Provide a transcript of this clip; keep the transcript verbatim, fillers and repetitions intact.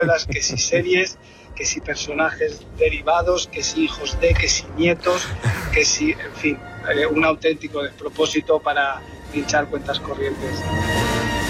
que si series, que si personajes derivados, que si hijos de, que si nietos, que si, en fin, eh, un auténtico despropósito para pinchar cuentas corrientes.